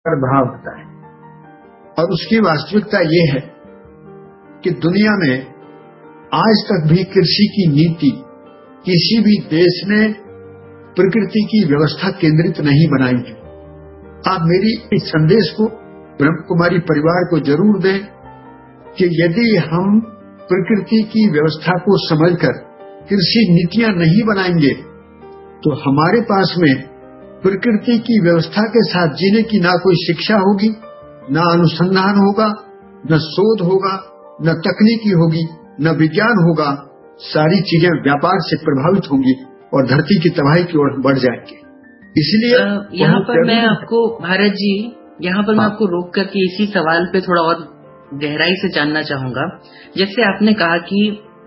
भाव होता है। और उसकी वास्तविकता ये है कि दुनिया में आज तक भी कृषि की नीति किसी भी देश ने प्रकृति की व्यवस्था केंद्रित नहीं बनाई है। आप मेरी इस संदेश को ब्रह्म कुमारी परिवार को जरूर दें कि यदि हम प्रकृति की व्यवस्था को समझकर कृषि नीतियां नहीं बनाएंगे तो हमारे पास में प्रकृति की व्यवस्था के साथ जीने की ना कोई शिक्षा होगी, ना अनुसंधान होगा, न शोध होगा, न तकनीकी होगी, न विज्ञान होगा। सारी चीजें व्यापार से प्रभावित होंगी और धरती की तबाही की ओर बढ़ जाएंगे। इसलिए यहाँ पर मैं आपको भारत जी, यहाँ पर मैं आपको रोक करके इसी सवाल पे थोड़ा और गहराई से जानना चाहूंगा। जैसे आपने कहा कि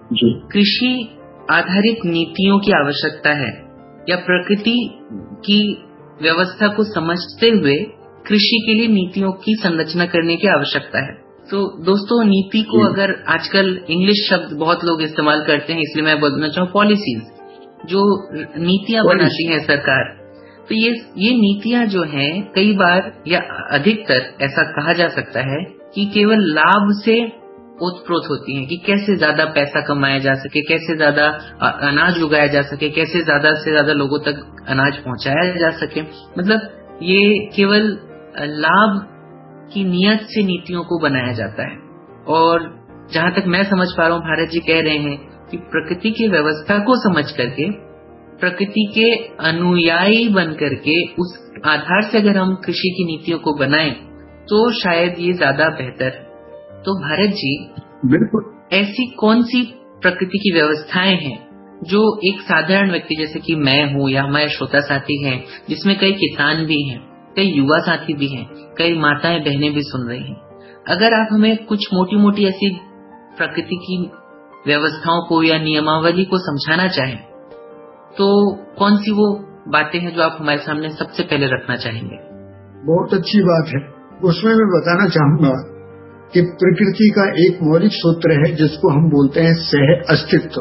कृषि आधारित नीतियों की आवश्यकता है या प्रकृति की व्यवस्था को समझते हुए कृषि के लिए नीतियों की संरचना करने की आवश्यकता है। तो दोस्तों, नीति को अगर आजकल इंग्लिश शब्द बहुत लोग इस्तेमाल करते हैं, इसलिए मैं बोलना चाहूँ पॉलिसीज, जो नीतियां बनाती है सरकार। तो ये नीतियां जो हैं कई बार या अधिकतर ऐसा कहा जा सकता है कि केवल लाभ से ओतप्रोत होती हैं कि कैसे ज्यादा पैसा कमाया जा सके, कैसे ज्यादा अनाज उगाया जा सके, कैसे ज्यादा से ज्यादा लोगों तक अनाज पहुंचाया जा सके। मतलब ये केवल लाभ की नियत से नीतियों को बनाया जाता है। और जहां तक मैं समझ पा रहा हूँ, भारत जी कह रहे हैं कि प्रकृति की व्यवस्था को समझ करके, प्रकृति के अनुयायी बन करके उस आधार से अगर हम कृषि की नीतियों को बनाएं तो शायद ये ज्यादा बेहतर है। तो भारत जी, बिल्कुल ऐसी कौन सी प्रकृति की व्यवस्थाएं हैं जो एक साधारण व्यक्ति जैसे कि मैं हूँ या हमारे श्रोता साथी हैं, जिसमें कई किसान भी हैं, कई युवा साथी भी हैं, कई माताएं बहनें भी सुन रही हैं, अगर आप हमें कुछ मोटी मोटी ऐसी प्रकृति की व्यवस्थाओं को या नियमावली को समझाना चाहें तो कौन सी वो बातें हैं जो आप हमारे सामने सबसे पहले रखना चाहेंगे? बहुत अच्छी बात है। उसमें मैं बताना चाहूंगा कि प्रकृति का एक मौलिक सूत्र है जिसको हम बोलते हैं सह अस्तित्व।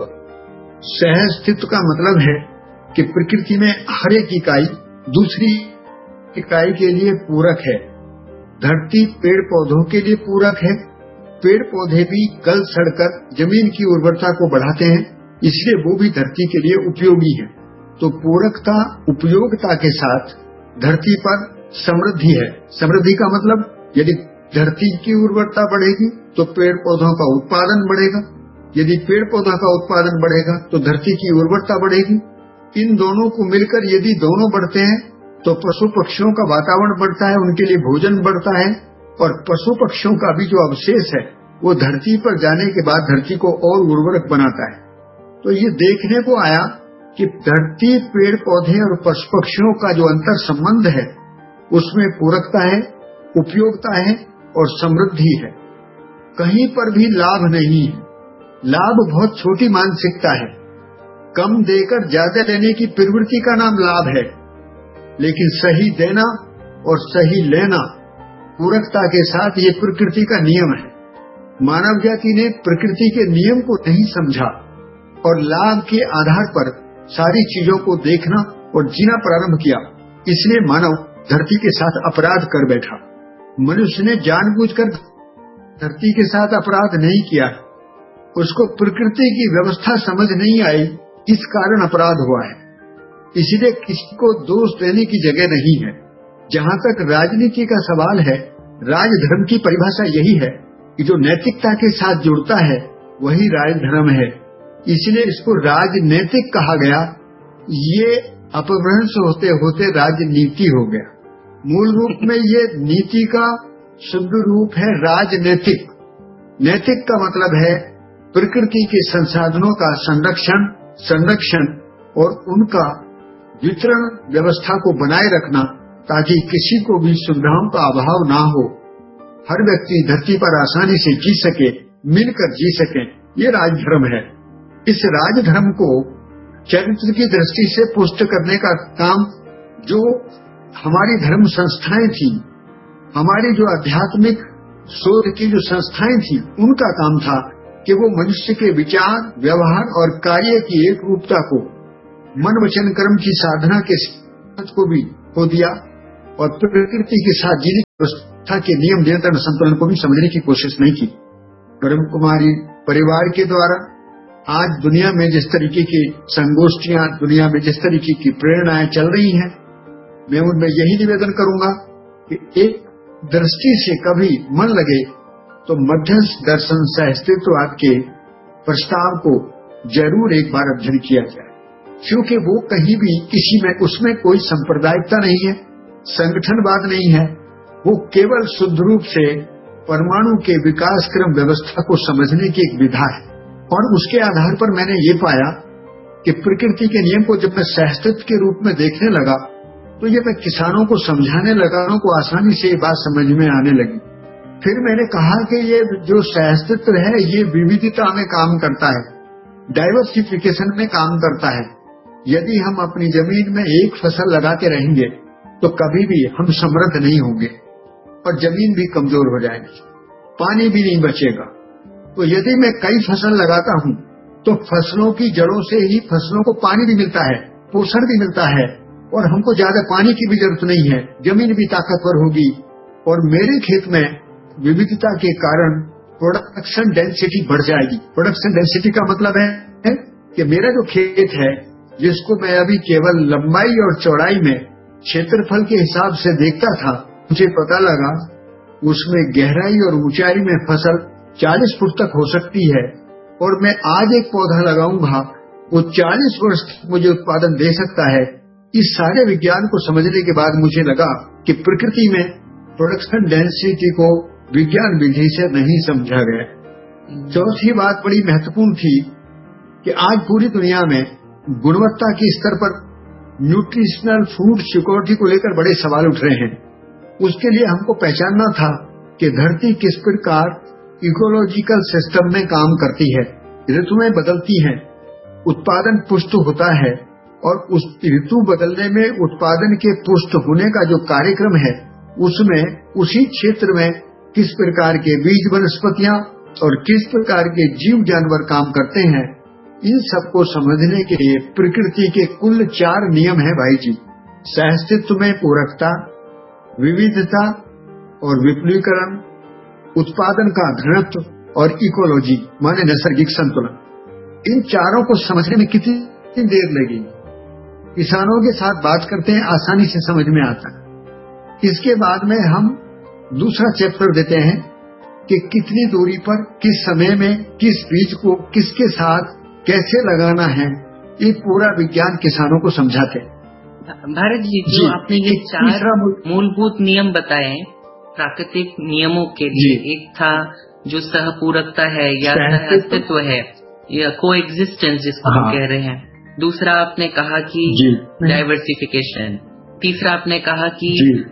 सह अस्तित्व का मतलब है कि प्रकृति में हर एक इकाई दूसरी इकाई के लिए पूरक है। धरती पेड़ पौधों के लिए पूरक है। पेड़ पौधे भी गल सड़कर जमीन की उर्वरता को बढ़ाते हैं, इसलिए वो भी धरती के लिए उपयोगी है। तो पूरकता उपयोगिता के साथ धरती पर समृद्धि है। समृद्धि का मतलब यदि धरती की उर्वरता बढ़ेगी तो पेड़ पौधों का उत्पादन बढ़ेगा, यदि पेड़ पौधों का उत्पादन बढ़ेगा तो धरती की उर्वरता बढ़ेगी। इन दोनों को मिलकर यदि दोनों बढ़ते हैं तो पशु पक्षियों का वातावरण बढ़ता है, उनके लिए भोजन बढ़ता है और पशु पक्षियों का भी जो अवशेष है वो धरती पर जाने के बाद धरती को और उर्वरक बनाता है। तो ये देखने को आया कि धरती, पेड़ पौधे और पशु पक्षियों का जो अंतर संबंध है उसमें पूरकता है, उपयोगिता है और समृद्धि है। कहीं पर भी लाभ नहीं है। लाभ बहुत छोटी मानसिकता है। कम देकर ज्यादा लेने की प्रवृत्ति का नाम लाभ है, लेकिन सही देना और सही लेना पूरकता के साथ ये प्रकृति का नियम है। मानव जाति ने प्रकृति के नियम को नहीं समझा और लाभ के आधार पर सारी चीजों को देखना और जीना प्रारंभ किया। इसलिए मानव धरती के साथ अपराध कर बैठा। मनुष्य ने जानबूझकर धरती के साथ अपराध नहीं किया, उसको प्रकृति की व्यवस्था समझ नहीं आई, इस कारण अपराध हुआ है। इसलिए किसी को दोष देने की जगह नहीं है। जहाँ तक राजनीति का सवाल है, राजधर्म की परिभाषा यही है कि जो नैतिकता के साथ जुड़ता है वही राजधर्म है। इसलिए इसको राजनैतिक कहा गया। ये अपभ्रंश होते होते राजनीति हो गया। मूल रूप में ये नीति का शुद्ध रूप है राजनैतिक। नैतिक का मतलब है प्रकृति के संसाधनों का संरक्षण और उनका वितरण व्यवस्था को बनाए रखना, ताकि किसी को भी सुविधाओं का अभाव ना हो, हर व्यक्ति धरती पर आसानी से जी सके, मिलकर जी सके। ये राजधर्म है। इस राजधर्म को चरित्र की दृष्टि से पुष्ट करने का काम जो हमारी धर्म संस्थाएं थी, हमारी जो आध्यात्मिक शोध की जो संस्थाएं थी, उनका काम था कि वो मनुष्य के विचार, व्यवहार और कार्य की एक रूपता को मन वचन कर्म की साधना के साथ को भी खो दिया और प्रकृति के साथ जीने व्यवस्था के नियम, नियंत्रण, संतुलन को भी समझने की कोशिश नहीं की। ब्रह्म कुमारी परिवार के द्वारा आज दुनिया में जिस तरीके की संगोष्ठियां, दुनिया में जिस तरीके की प्रेरणाएं चल रही हैं, मैं उनमें यही निवेदन करूंगा कि एक दृष्टि से कभी मन लगे तो मध्यस्थ दर्शन सहअस्तित्ववाद के प्रस्ताव को जरूर एक बार अध्ययन किया जाए, क्योंकि वो कहीं भी किसी में उसमें कोई सांप्रदायिकता नहीं है, संगठनवाद नहीं है, वो केवल शुद्ध रूप से परमाणु के विकास क्रम व्यवस्था को समझने की एक विधा है। और उसके आधार पर मैंने ये पाया कि प्रकृति के नियम को जब मैं सहअस्तित्व के रूप में देखने लगा तो ये मैं किसानों को समझाने लगा, उनको को आसानी से ये बात समझ में आने लगी। फिर मैंने कहा कि ये जो सहअस्तित्व है ये विविधता में काम करता है, डाइवर्सिफिकेशन में काम करता है। यदि हम अपनी जमीन में एक फसल लगाते रहेंगे तो कभी भी हम समृद्ध नहीं होंगे और जमीन भी कमजोर हो जाएगी, पानी भी नहीं बचेगा। तो यदि मैं कई फसल लगाता हूँ तो फसलों की जड़ों से ही फसलों को पानी भी मिलता है, पोषण भी मिलता है, और हमको ज्यादा पानी की भी जरूरत नहीं है, जमीन भी ताकतवर होगी। और मेरे खेत में विविधता के कारण प्रोडक्शन डेंसिटी बढ़ जाएगी। प्रोडक्शन डेंसिटी का मतलब है कि मेरा जो खेत है, जिसको मैं अभी केवल लंबाई और चौड़ाई में क्षेत्रफल के हिसाब से देखता था, मुझे पता लगा उसमें गहराई और ऊंचाई में फसल 40 फुट तक हो सकती है, और मैं आज एक पौधा लगाऊंगा वो 40 वर्ष मुझे उत्पादन दे सकता है। इस सारे विज्ञान को समझने के बाद मुझे लगा कि प्रकृति में प्रोडक्शन डेंसिटी को विज्ञान विधि से नहीं समझा गया। चौथी बात बड़ी महत्वपूर्ण थी कि आज पूरी दुनिया में गुणवत्ता के स्तर पर न्यूट्रिशनल फूड सिक्योरिटी को लेकर बड़े सवाल उठ रहे हैं। उसके लिए हमको पहचानना था कि धरती किस प्रकार इकोलॉजिकल सिस्टम में काम करती है, ऋतुएं बदलती हैं, उत्पादन पुष्ट होता है, और उस ऋतु बदलने में उत्पादन के पुष्ट होने का जो कार्यक्रम है उसमें उसी क्षेत्र में किस प्रकार के बीज वनस्पतियां और किस प्रकार के जीव जानवर काम करते हैं, इन सबको समझने के लिए प्रकृति के कुल 4 नियम हैं भाई जी। सहअस्तित्व में पूरकता, विविधता और विपुलीकरण, उत्पादन का घनत्व और इकोलॉजी माने नैसर्गिक संतुलन। इन चारों को समझने में कितनी देर लगेगी? किसानों के साथ बात करते हैं, आसानी से समझ में आता है। इसके बाद में हम दूसरा चैप्टर देते हैं कि कितनी दूरी पर, किस समय में, किस बीज को किसके साथ कैसे लगाना है, ये पूरा विज्ञान किसानों को समझाते हैं। भारत जी, जो आपने ये 4 मूलभूत नियम बताए प्राकृतिक नियमों के लिए, एक था जो सहपूरकता है या सहअस्तित्व है या कोएग्जिस्टेंस जिसको हम कह रहे हैं। दूसरा आपने कहा कि डाइवर्सिफिकेशन। तीसरा आपने कहा कि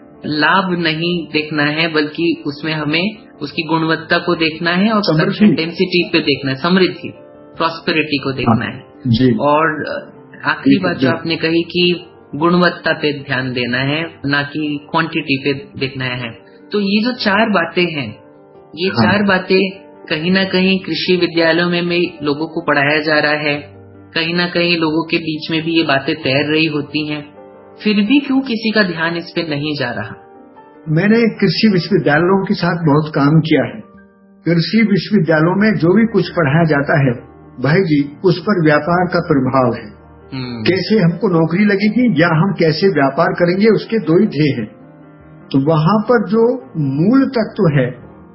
लाभ नहीं देखना है बल्कि उसमें हमें उसकी गुणवत्ता को देखना है और प्रोडक्शन डेंसिटी पे देखना है, समृद्धि प्रॉस्पेरिटी को देखना है। और आखिरी बात जो आपने कही कि गुणवत्ता पे ध्यान देना है ना कि क्वांटिटी पे देखना है। तो ये जो 4 बातें हैं, ये 4 बातें कहीं ना कहीं कृषि विद्यालयों में लोगों को पढ़ाया जा रहा है, कहीं ना कहीं लोगों के बीच में भी ये बातें तैर रही होती हैं, फिर भी क्यों किसी का ध्यान इस पे नहीं जा रहा? मैंने कृषि विश्वविद्यालयों के साथ बहुत काम किया है। कृषि विश्वविद्यालयों में जो भी कुछ पढ़ाया जाता है भाई जी, उस पर व्यापार का प्रभाव है। कैसे हमको नौकरी लगेगी या हम कैसे व्यापार करेंगे, उसके 2 ही ध्येय हैं। तो वहां पर जो मूल तत्व है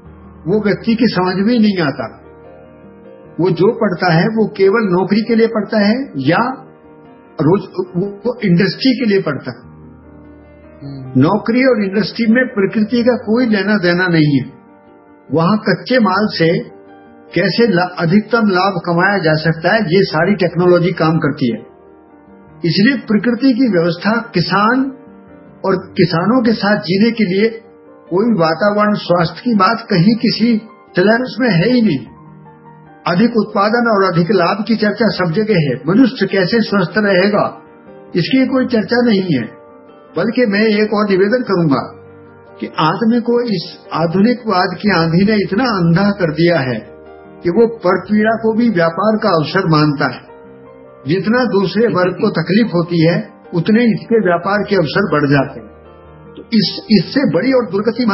वो व्यक्ति की समझ में नहीं आता। वो जो पढ़ता है वो केवल नौकरी के लिए पढ़ता है या रोज वो इंडस्ट्री के लिए पढ़ता है। नौकरी और इंडस्ट्री में प्रकृति का कोई लेना देना नहीं है। वहां कच्चे माल से कैसे अधिकतम लाभ कमाया जा सकता है, ये सारी टेक्नोलॉजी काम करती है। इसलिए प्रकृति की व्यवस्था किसान और किसानों के साथ जीने के लिए कोई वातावरण स्वास्थ्य की बात कहीं किसी सिलेबस में है ही नहीं। अधिक उत्पादन और अधिक लाभ की चर्चा सब जगह है। मनुष्य कैसे स्वस्थ रहेगा इसकी कोई चर्चा नहीं है। बल्कि मैं एक और निवेदन करूंगा कि आदमी को इस आधुनिकवाद की आंधी ने इतना अंधा कर दिया है कि वो परपीड़ा को भी व्यापार का अवसर मानता है। जितना दूसरे वर्ग को तकलीफ होती है उतने इसके व्यापार के अवसर बढ़ जाते हैं। तो इससे बड़ी और दुर्गति